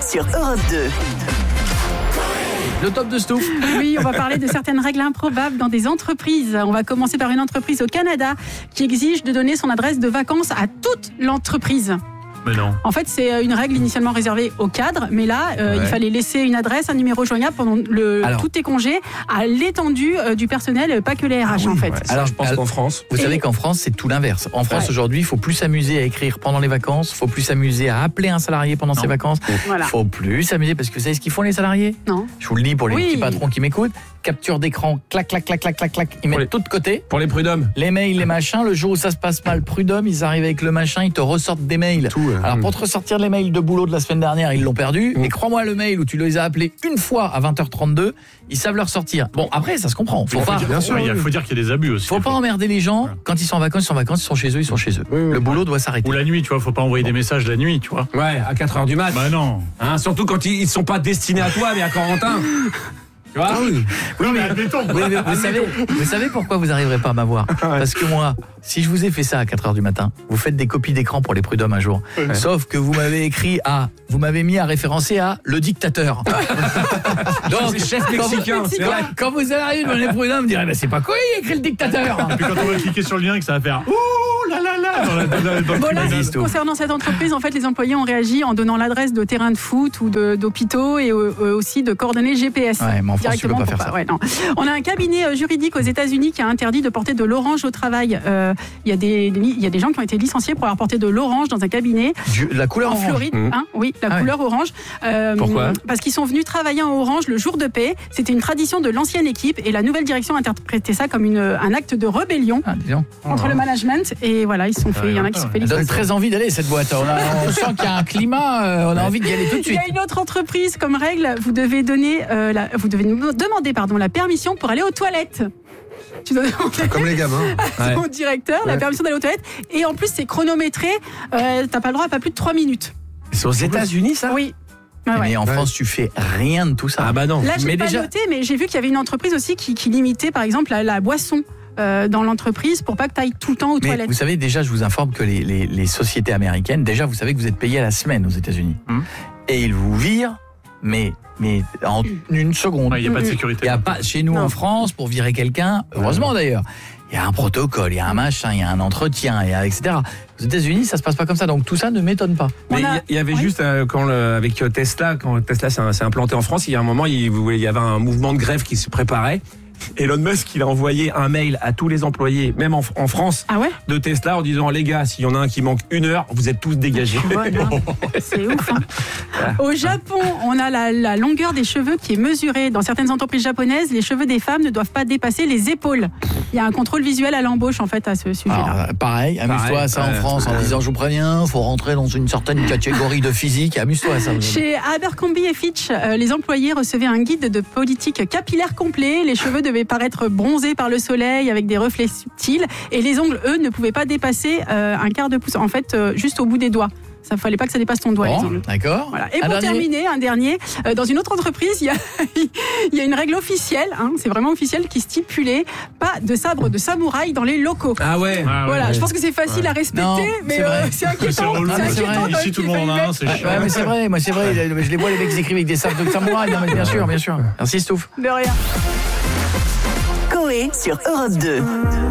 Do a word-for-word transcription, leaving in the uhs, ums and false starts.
sur Europe deux. Le top de Stouff. Oui, on va parler de certaines règles improbables dans des entreprises. On va commencer par une entreprise au Canada qui exige de donner son adresse de vacances à toute l'entreprise. Mais non. En fait, c'est une règle initialement réservée aux cadres, mais là, euh, ouais. il fallait laisser une adresse, un numéro joignable pendant le, Alors, tous tes congés à l'étendue euh, du personnel, pas que les R H ah oui, en fait. Ouais. Alors, je pense Alors, qu'en France... Vous et... savez qu'en France, c'est tout l'inverse. En France, ouais. aujourd'hui, il faut plus s'amuser à écrire pendant les vacances, il faut plus s'amuser à appeler un salarié pendant non. ses vacances, il voilà. faut plus s'amuser, parce que vous savez ce qu'ils font les salariés ? Non. Je vous le dis pour les oui. petits patrons qui m'écoutent, capture d'écran, clac, clac, clac, clac, clac, clac, ils mettent les... tout de côté. Pour les prud'hommes. Les mails, les machins, le jour où ça se passe mal, prud'hommes, ils arrivent avec le machin, ils te ressortent des mails. Tout, euh... Alors, pour te ressortir les mails de boulot de la semaine dernière, ils l'ont perdu. Mmh. Et crois-moi, le mail où tu les as appelés une fois à vingt heures trente-deux, ils savent leur sortir. Bon, après, ça se comprend. Faut pas, faut dire, bien sûr, il faut dire qu'il y a des abus aussi. Faut pas emmerder les gens. Ouais. Quand ils sont en vacances, ils sont en vacances, ils sont chez eux, ils sont chez eux. Oui, oui. Le boulot doit s'arrêter. Ou la nuit, tu vois, faut pas envoyer bon. des messages la nuit, tu vois. Ouais, à quatre heures du mat. Bah non. Hein, surtout quand ils, ils sont pas destinés à toi, mais à Corentin. Tu vois ? Ah oui. Oui, mais admettons. Oui, mais vous, savez, vous savez pourquoi vous n'arriverez pas à m'avoir ? Parce que moi, si je vous ai fait ça à quatre heures du matin, vous faites des copies d'écran pour les prud'hommes un jour. Ouais. Sauf que vous m'avez écrit à, vous m'avez mis à référencer à le dictateur. Donc, c'est chef mexicain. C'est vrai. Quand vous allez arriver devant les prud'hommes, vous direz, bah, c'est pas quoi, il a écrit le dictateur. Et puis quand on va cliquer sur le lien, que ça va faire ouh là là là dans la, dans la, dans bon, là, concernant cette entreprise, en fait, les employés ont réagi en donnant l'adresse de terrains de foot ou de, d'hôpitaux et euh, aussi de coordonnées G P S. Ouais, mais en France, tu peux pas faire ça. Ouais, non. On a un cabinet juridique aux États-Unis qui a interdit de porter de l'orange au travail. Euh, il y a des, il y a des gens qui ont été licenciés pour avoir porté de l'orange dans un cabinet. Du, la couleur en orange. Floride, mmh. hein, oui, la ah couleur ouais. orange. Euh, Pourquoi ? Parce qu'ils sont venus travailler en orange le jour de paix. C'était une tradition de l'ancienne équipe et la nouvelle direction a interprété ça comme une, un acte de rébellion ah, contre oh. le management. Et voilà, ils se sont fait. Il y en a qui se sont fait licencier. Ça donne très envie d'aller cette boîte. On, a, on sent qu'il y a un climat. Euh, on a envie d'y aller tout de suite. Il y a une autre entreprise comme règle. Vous devez donner, euh, la, vous devez demander pardon la permission pour aller aux toilettes. Tu dois demander comme les gamins à ton ouais. directeur ouais. la permission d'aller aux toilettes et en plus c'est chronométré. Euh, t'as pas le droit à pas plus de trois minutes. C'est aux États-Unis ça ? Oui. Ouais, mais ouais. en France, tu fais rien de tout ça. Ah bah non. Là, j'ai mais pas déjà... noté, mais j'ai vu qu'il y avait une entreprise aussi qui, qui limitait, par exemple, la, la boisson euh, dans l'entreprise pour pas que tu ailles tout le temps aux mais toilettes. Vous savez, déjà, je vous informe que les, les, les sociétés américaines, déjà, vous savez que vous êtes payé à la semaine aux États-Unis. Hum. Et ils vous virent, mais, mais en une seconde. Il n'y a pas de sécurité. Il y a pas, chez nous, non. en France, pour virer quelqu'un, heureusement d'ailleurs, il y a un protocole, il y a un machin, il y a un entretien, et cetera. Aux États-Unis, ça se passe pas comme ça, donc tout ça ne m'étonne pas. Mais il y, y avait oui. juste euh, quand le, avec Tesla, quand Tesla s'est, s'est implanté en France, il y a un moment, il, il y avait un mouvement de grève qui se préparait. Elon Musk, il a envoyé un mail à tous les employés, même en, en France, ah ouais de Tesla, en disant les gars, s'il y en a un qui manque une heure, vous êtes tous dégagés. Voilà. C'est ouf. Hein. Au Japon, on a la, la longueur des cheveux qui est mesurée. Dans certaines entreprises japonaises, les cheveux des femmes ne doivent pas dépasser les épaules. Il y a un contrôle visuel à l'embauche en fait à ce sujet-là. Alors, pareil, amuse-toi à ça en France en disant je vous préviens, faut rentrer dans une certaine catégorie de physique. Amuse-toi à ça. Chez Abercrombie et Fitch, euh, les employés recevaient un guide de politique capillaire complet. Les cheveux devaient paraître bronzés par le soleil avec des reflets subtils et les ongles, eux, ne pouvaient pas dépasser euh, un quart de pouce. En fait, euh, juste au bout des doigts. Ça ne fallait pas que ça dépasse ton doigt. Bon, d'accord. Voilà. Et un pour dernier. terminer, un dernier, euh, dans une autre entreprise, il y a, il y a une règle officielle, hein, c'est vraiment officiel, qui stipulait pas de sabre de samouraï dans les locaux. Ah ouais. Ah voilà, ouais. je pense que c'est facile ouais. à respecter, non, mais c'est, euh, c'est inquiétant. C'est relou, c'est c'est inquiétant vrai. Ici, tout le monde en a un, c'est chiant. Ouais, mais c'est vrai, moi c'est vrai. Je les vois les mecs qui écrivent avec des sabres de samouraï. Non, mais bien sûr, bien sûr. Merci Stouff. De rien. Coé sur Europe deux.